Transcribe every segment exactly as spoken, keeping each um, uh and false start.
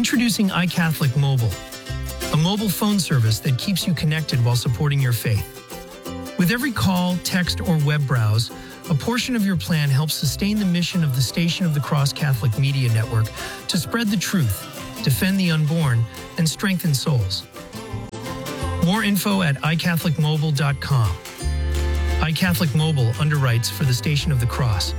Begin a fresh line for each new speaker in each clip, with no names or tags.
Introducing iCatholic Mobile, a mobile phone service that keeps you connected while supporting your faith. With every call, text, or web browse, a portion of your plan helps sustain the mission of the Station of the Cross Catholic Media Network to spread the truth, defend the unborn, and strengthen souls. More info at i catholic mobile dot com. iCatholic Mobile underwrites for the Station of the Cross.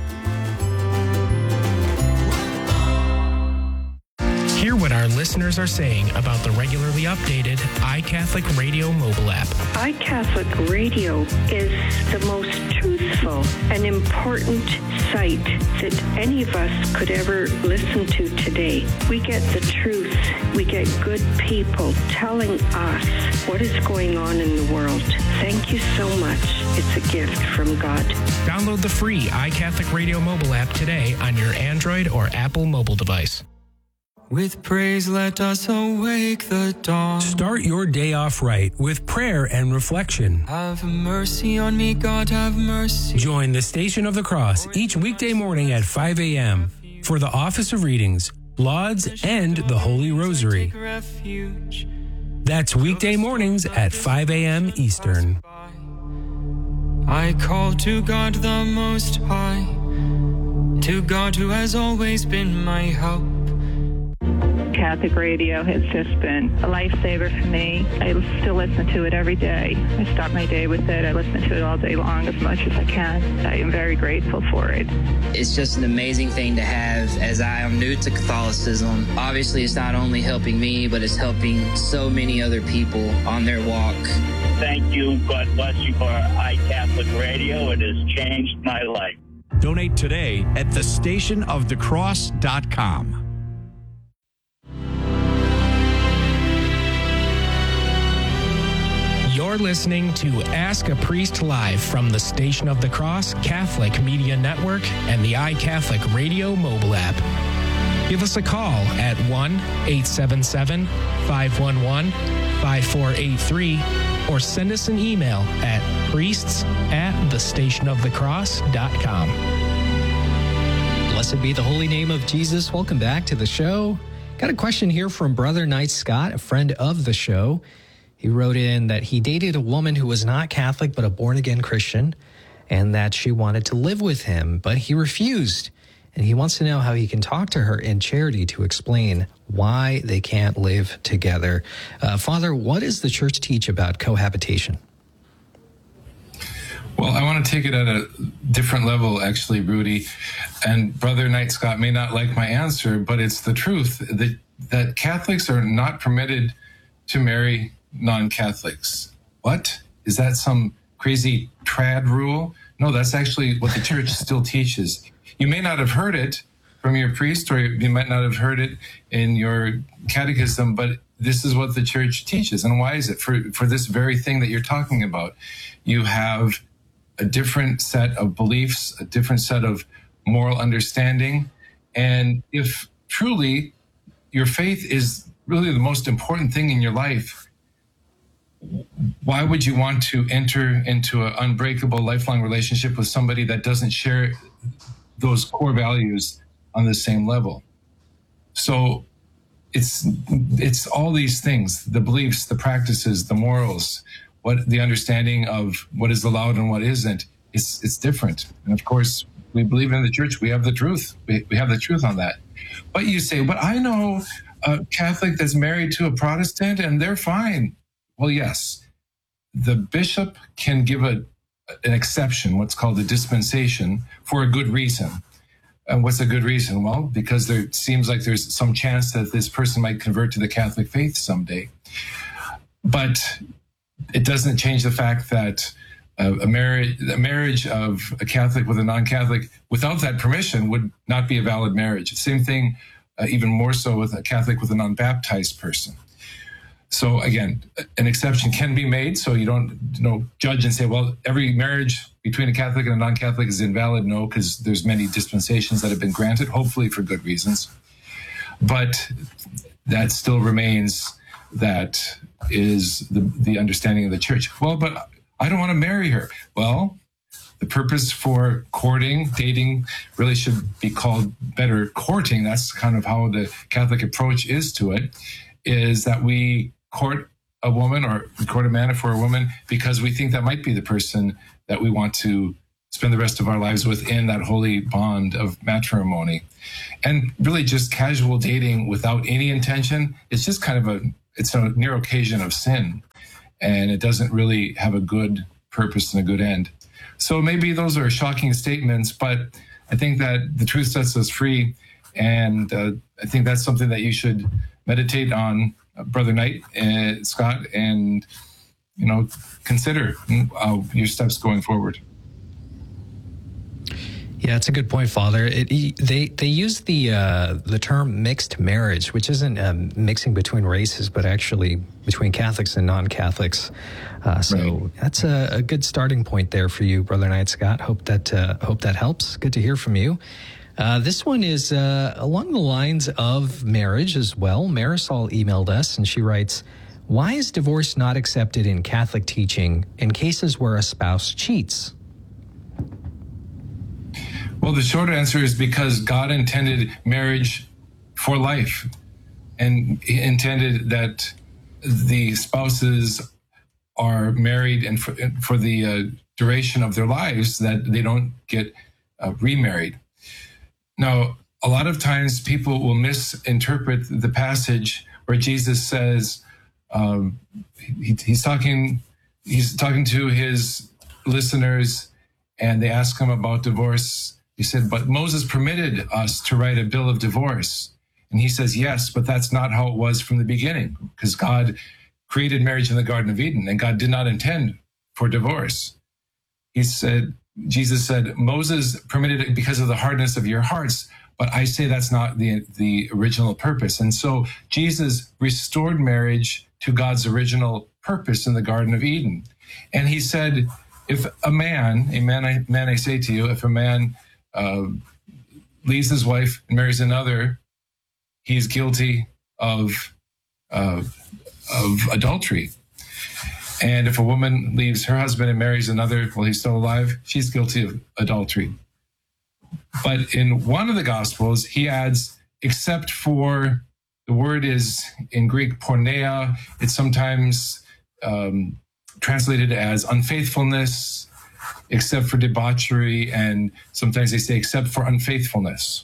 Hear what our listeners are saying about the regularly updated iCatholic Radio mobile app.
iCatholic Radio is the most truthful and important site that any of us could ever listen to today. We get the truth. We get good people telling us what is going on in the world. Thank you so much. It's a gift from God.
Download the free iCatholic Radio mobile app today on your Android or Apple mobile device.
With praise, let us awake the dawn.
Start your day off right with prayer and reflection.
Have mercy on me, God, have mercy.
Join the Station of the Cross each weekday morning at five a.m. for the Office of Readings, Lauds, and the Holy Rosary. That's weekday mornings at five a.m. Eastern.
I call to God the Most High, to God who has always been my help.
Catholic radio has just been a lifesaver for me. I still listen to it every day. I start my day with it. I listen to it all day long as much as I can. I am very grateful for it.
It's just an amazing thing to have, as I am new to Catholicism. Obviously, it's not only helping me, but it's helping so many other people on their walk.
Thank you. God bless you for iCatholic Radio. It has changed my life.
Donate today at the station of the cross dot com.
You're listening to Ask a Priest Live from the Station of the Cross Catholic Media Network and the iCatholic Radio mobile app. Give us a call at one eight seven seven, five one one, five four eight three or send us an email at priests at the station of the cross dot com.
Blessed be the holy name of Jesus. Welcome back to the show. Got a question here from Brother Knight Scott, a friend of the show. He wrote in that he dated a woman who was not Catholic but a born-again Christian, and that she wanted to live with him, but he refused. And he wants to know how he can talk to her in charity to explain why they can't live together. Uh, Father, what does the church teach about cohabitation?
Well, I want to take it at a different level, actually, Rudy. And Brother Knight Scott may not like my answer, but it's the truth that, that Catholics are not permitted to marry non-Catholics. What? Is that some crazy trad rule? No, that's actually what the church still teaches. You may not have heard it from your priest, or you might not have heard it in your catechism, but this is what the church teaches. And why is it? For, for this very thing that you're talking about. You have a different set of beliefs, a different set of moral understanding. And if truly your faith is really the most important thing in your life, why would you want to enter into an unbreakable, lifelong relationship with somebody that doesn't share those core values on the same level? So it's it's all these things, the beliefs, the practices, the morals, what the understanding of what is allowed and what isn't. It's it's different. And of course, we believe in the church. We have the truth. We, we have the truth on that. But you say, but I know a Catholic that's married to a Protestant and they're fine. Well, yes, the bishop can give a an exception, what's called a dispensation, for a good reason. And what's a good reason? Well, because there seems like there's some chance that this person might convert to the Catholic faith someday. But it doesn't change the fact that uh, a marriage, a marriage of a Catholic with a non-Catholic without that permission would not be a valid marriage. Same thing, uh, even more so with a Catholic with a non-baptized person. So again, an exception can be made, so you don't you know, judge and say, well, every marriage between a Catholic and a non-Catholic is invalid. No, because there's many dispensations that have been granted, hopefully for good reasons. But that still remains, that is the, the understanding of the church. Well, but I don't want to marry her. Well, the purpose for courting, dating really should be called better courting. That's kind of how the Catholic approach is to it, is that we court a woman or court a man for a woman because we think that might be the person that we want to spend the rest of our lives within that holy bond of matrimony. And really just casual dating without any intention, it's just kind of a, it's a near occasion of sin. And it doesn't really have a good purpose and a good end. So maybe those are shocking statements, but I think that the truth sets us free. And uh, I think that's something that you should meditate on, uh, Brother Knight, uh, Scott, and, you know, consider uh, your steps going forward.
Yeah, it's a good point, Father. It, they they use the uh, the term mixed marriage, which isn't um, mixing between races, but actually between Catholics and non-Catholics. Uh, so right. That's a, a good starting point there for you, Brother Knight Scott. Hope that uh, hope that helps. Good to hear from you. Uh, this one is uh, along the lines of marriage as well. Marisol emailed us, and she writes, "Why is divorce not accepted in Catholic teaching in cases where a spouse cheats?"
Well, the short answer is because God intended marriage for life, and he intended that the spouses are married and for, for the uh, duration of their lives, that they don't get uh, remarried. Now, a lot of times people will misinterpret the passage where Jesus says, um, he, he's talking, he's talking to his listeners, and they ask him about divorce. He said, but Moses permitted us to write a bill of divorce. And he says, yes, but that's not how it was from the beginning, because God created marriage in the Garden of Eden, and God did not intend for divorce. He said, Jesus said, Moses permitted it because of the hardness of your hearts, but I say that's not the, the original purpose. And so Jesus restored marriage to God's original purpose in the Garden of Eden. And he said, if a man, a man I, man I say to you, if a man Uh, leaves his wife and marries another, he's guilty of uh, of adultery. And if a woman leaves her husband and marries another while he's still alive, she's guilty of adultery. But in one of the Gospels, he adds, except for, the word is in Greek porneia. It's sometimes um, translated as unfaithfulness, except for debauchery, and sometimes they say except for unfaithfulness.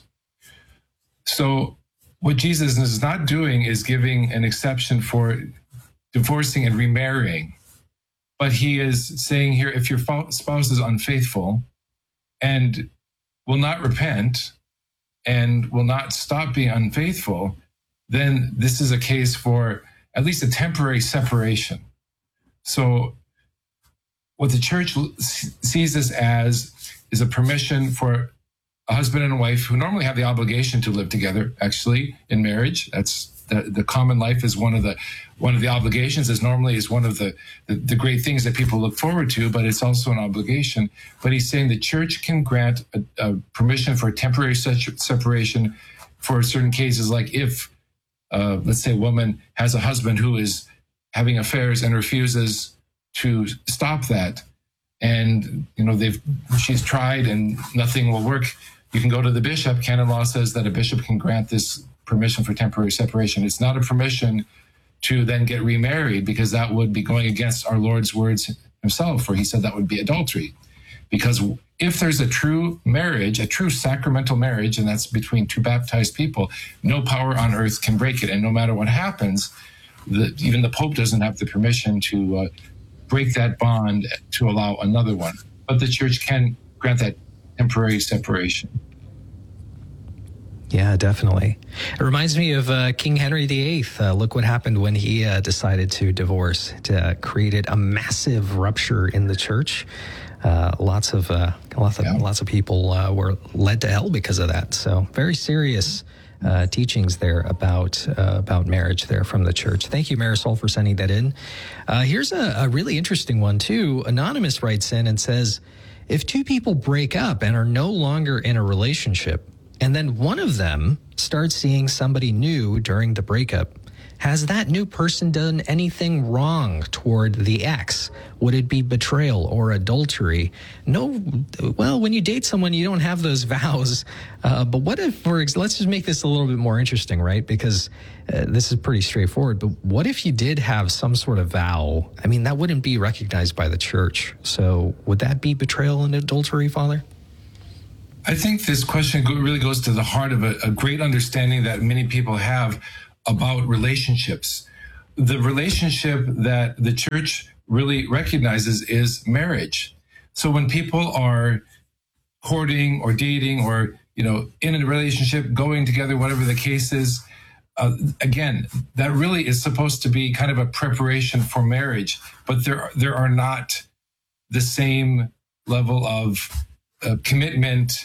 So what Jesus is not doing is giving an exception for divorcing and remarrying, but he is saying here, if your spouse is unfaithful and will not repent and will not stop being unfaithful, then this is a case for at least a temporary separation. So what the church sees this as is a permission for a husband and a wife who normally have the obligation to live together, actually, in marriage. That's the, the common life is one of the one of the obligations, is normally is one of the, the, the great things that people look forward to, but it's also an obligation. But he's saying the church can grant a, a permission for a temporary separation for certain cases, like if, uh, let's say, a woman has a husband who is having affairs and refuses to stop that, and you know they've she's tried and nothing will work. You can go to the bishop. Canon law says that a bishop can grant this permission for temporary separation. It's not a permission to then get remarried, because that would be going against our Lord's words himself, where he said that would be adultery. Because if there's a true marriage, a true sacramental marriage, and that's between two baptized people, no power on earth can break it. And no matter what happens, the, even the Pope doesn't have the permission to uh, break that bond to allow another one. But the church can grant that temporary separation.
Yeah, definitely. It reminds me of uh, King Henry the Eighth. Uh, look what happened when he uh, decided to divorce. It uh, created a massive rupture in the church. Uh, lots of uh, lots of, yeah. lots of people uh, were led to hell because of that. So very serious uh, teachings there about uh, about marriage there from the church. Thank you, Marisol, for sending that in. Uh, here's a, a really interesting one too. Anonymous writes in and says, if two people break up and are no longer in a relationship, and then one of them starts seeing somebody new during the breakup, Has that new person done anything wrong toward the ex? Would it be betrayal or adultery? No. Well, when you date someone, you don't have those vows. Uh, but what if, for let's just make this a little bit more interesting, right? Because uh, this is pretty straightforward. But what if you did have some sort of vow? I mean, that wouldn't be recognized by the church. So would that be betrayal and adultery, Father?
I think this question really goes to the heart of a, a great understanding that many people have about relationships. The relationship that the church really recognizes is marriage. So when people are courting or dating or, you know, in a relationship, going together, whatever the case is, uh, again, that really is supposed to be kind of a preparation for marriage, but there, there are not the same level of uh, commitment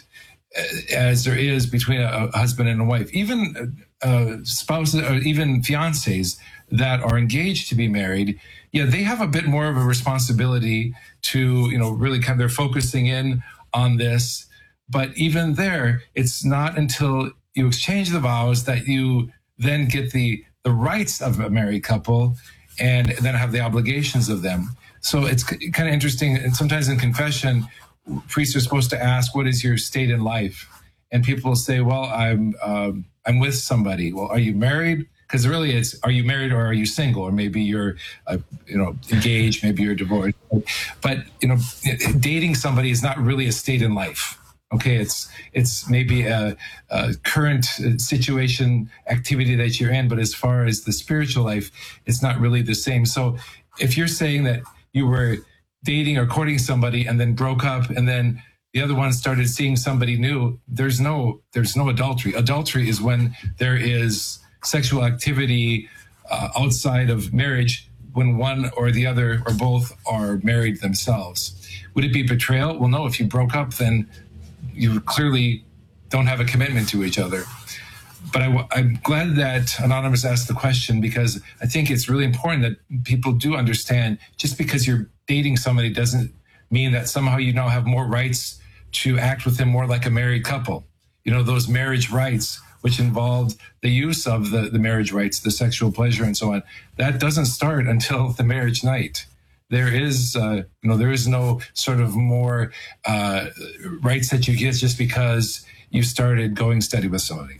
as there is between a, a husband and a wife. Even uh, spouses or even fiancés that are engaged to be married, yeah, they have a bit more of a responsibility to, you know, really kind of, they're focusing in on this. But even there, it's not until you exchange the vows that you then get the, the rights of a married couple and then have the obligations of them. So it's kind of interesting. And sometimes in confession, priests are supposed to ask, what is your state in life? And people will say, well, I'm um, I'm with somebody. Well, are you married? Because really it's, are you married or are you single? Or maybe you're, uh, you know, engaged, maybe you're divorced. But, you know, dating somebody is not really a state in life. Okay, it's it's maybe a, a current situation, activity that you're in. But as far as the spiritual life, it's not really the same. So if you're saying that you were dating or courting somebody and then broke up and then the other one started seeing somebody new, there's no there's no adultery. Adultery is when there is sexual activity uh, outside of marriage, when one or the other or both are married themselves. Would it be betrayal? Well, no. If you broke up, then you clearly don't have a commitment to each other. But I, I'm glad that Anonymous asked the question, because I think it's really important that people do understand just because you're dating somebody doesn't mean that somehow you now have more rights to act with them more like a married couple. You know, those marriage rights, which involved the use of the, the marriage rights, the sexual pleasure and so on, that doesn't start until the marriage night. There is, uh, you know, there is no sort of more uh, rights that you get just because you started going steady with somebody,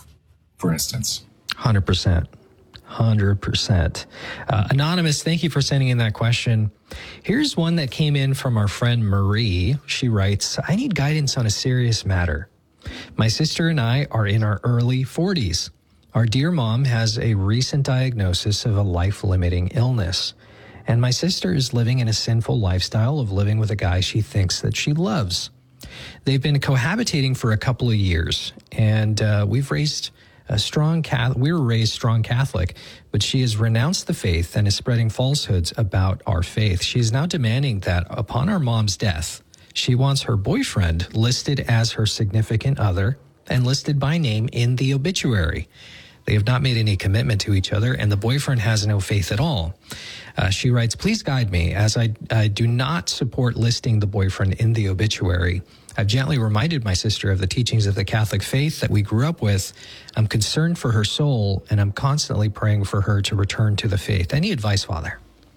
for instance.
one hundred percent. one hundred percent. Uh, Anonymous, thank you for sending in that question. Here's one that came in from our friend Marie. She writes, I need guidance on a serious matter. My sister and I are in our early forties. Our dear mom has a recent diagnosis of a life-limiting illness. And my sister is living in a sinful lifestyle of living with a guy she thinks that she loves. They've been cohabitating for a couple of years, and uh, we've raised a strong Catholic. We were raised strong Catholic, but she has renounced the faith and is spreading falsehoods about our faith. She is now demanding that upon our mom's death, she wants her boyfriend listed as her significant other and listed by name in the obituary. They have not made any commitment to each other, and the boyfriend has no faith at all. Uh, she writes, please guide me, as I, I do not support listing the boyfriend in the obituary. I've gently reminded my sister of the teachings of the Catholic faith that we grew up with. I'm concerned for her soul, and I'm constantly praying for her to return to the faith. Any advice, Father?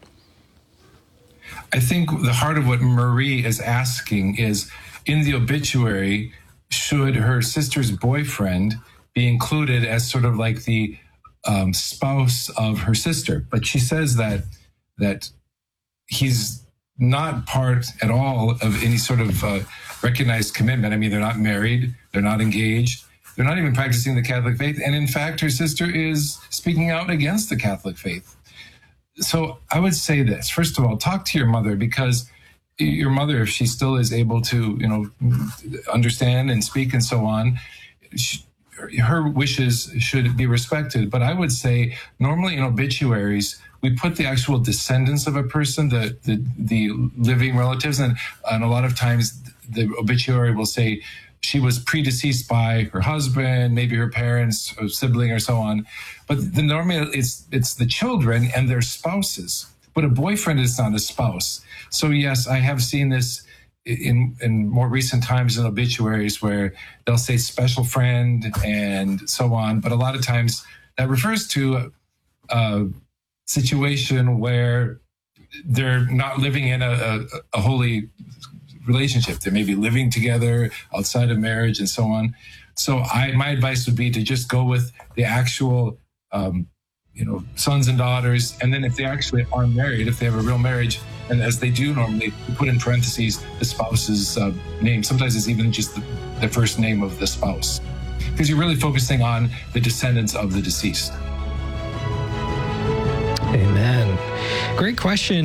I think the heart of what Marie is asking is, in the obituary, should her sister's boyfriend be included as sort of like the um, spouse of her sister? But she says that that he's not part at all of any sort of uh, recognized commitment. I mean, they're not married, they're not engaged, they're not even practicing the Catholic faith. And in fact, her sister is speaking out against the Catholic faith. So I would say this, first of all, talk to your mother, because your mother, if she still is able to, you know, understand and speak and so on, she, her wishes should be respected. But I would say normally in obituaries, we put the actual descendants of a person, the the, the living relatives, and, and a lot of times the obituary will say she was predeceased by her husband, maybe her parents, or sibling, or so on. But the normally it's it's the children and their spouses. But a boyfriend is not a spouse. So yes, I have seen this in in more recent times in obituaries where they'll say special friend and so on. But a lot of times that refers to uh, situation where they're not living in a, a, a holy relationship. They may be living together outside of marriage and so on. So I, my advice would be to just go with the actual, um, you know, sons and daughters. And then if they actually are married, if they have a real marriage, and as they do normally, you put in parentheses the spouse's uh, name. Sometimes it's even just the, the first name of the spouse, because you're really focusing on the descendants of the deceased.
Amen. Great question.